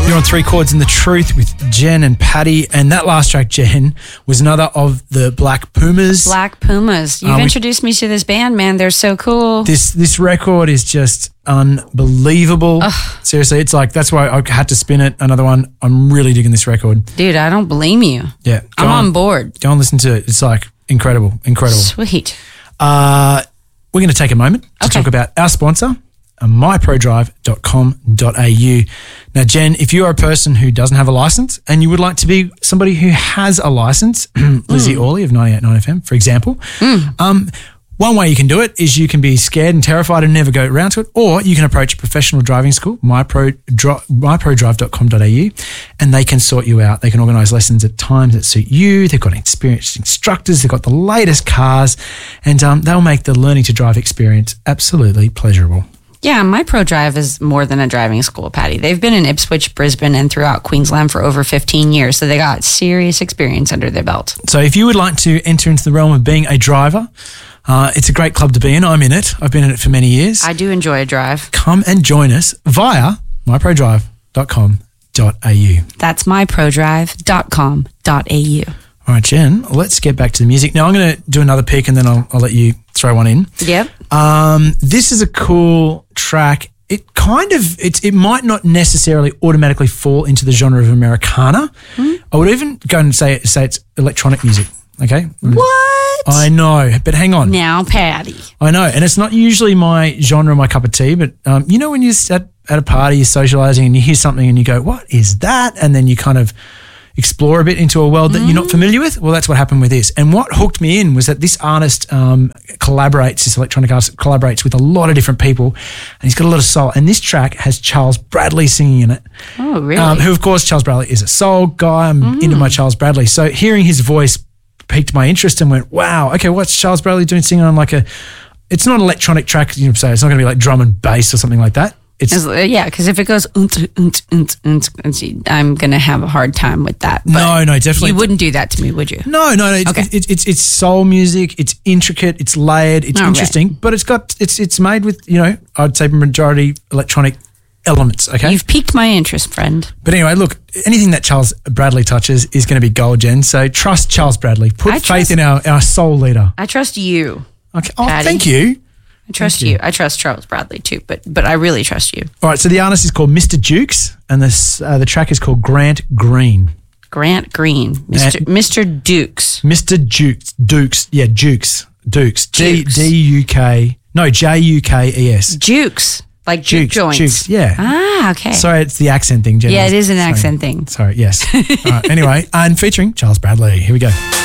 You're on 3 Chords in the Truth with Jen and Patty. And that last track, Jen, was another of the Black Pumas. Black Pumas. You've introduced me to this band, man. They're so cool. This record is just unbelievable. Ugh. Seriously, it's like, that's why I had to spin it. Another one. I'm really digging this record. Dude, I don't blame you. Yeah. I'm on board. Go and listen to it. It's like incredible. Sweet. We're going to take a moment to talk about our sponsor, myprodrive.com.au. Now, Jen, if you are a person who doesn't have a license and you would like to be somebody who has a license, Lizzie Orley of 98.9 FM, for example, one way you can do it is you can be scared and terrified and never go around to it, or you can approach a professional driving school, myprodrive.com.au, and they can sort you out. They can organise lessons at times that suit you. They've got experienced instructors. They've got the latest cars, and they'll make the learning to drive experience absolutely pleasurable. Yeah, MyProDrive is more than a driving school, Patty. They've been in Ipswich, Brisbane, and throughout Queensland for over 15 years, so they got serious experience under their belt. So if you would like to enter into the realm of being a driver, it's a great club to be in. I'm in it. I've been in it for many years. I do enjoy a drive. Come and join us via myprodrive.com.au. That's myprodrive.com.au. All right, Jen, let's get back to the music. Now, I'm going to do another pick and then I'll let you throw one in. Yep. This is a cool track. It might not necessarily automatically fall into the genre of Americana. I would even go and say it's electronic music. Okay. What? I know, but hang on. Now, Patty. I know, and it's not usually my genre, my cup of tea, but you know when you're at a party, you're socialising and you hear something and you go, what is that? And then you kind of explore a bit into a world that you're not familiar with. Well, that's what happened with this. And what hooked me in was that this artist this electronic artist collaborates with a lot of different people, and he's got a lot of soul. And this track has Charles Bradley singing in it. Oh, really? Who, of course, Charles Bradley is a soul guy. I'm into my Charles Bradley. So hearing his voice piqued my interest and went, wow, okay, what's Charles Bradley doing singing on it's not an electronic track, so it's not going to be like drum and bass or something like that. Because if it goes, I'm going to have a hard time with that. But no, definitely. You wouldn't do that to me, would you? No. Okay. It's soul music. It's intricate. It's layered. It's interesting. Right. But it's made with, I'd say majority electronic elements. Okay, you've piqued my interest, friend. But anyway, look, anything that Charles Bradley touches is going to be gold, Jen. So trust Charles Bradley. Put faith in our soul leader. I trust you. Okay. Oh, Patty. Thank you. I trust you. I trust Charles Bradley too, but I really trust you. All right, so the artist is called Mr. Jukes, and the track is called Grant Green. Grant Green, Mr. Dukes. Mr. Dukes, yeah, Dukes. D-U-K, no, J-U-K-E-S. Jukes, like juke joints. Jukes, yeah. Ah, okay. Sorry, it's the accent thing, Jen. Yeah, it is an accent thing. Sorry, yes. All right, anyway, and featuring Charles Bradley. Here we go.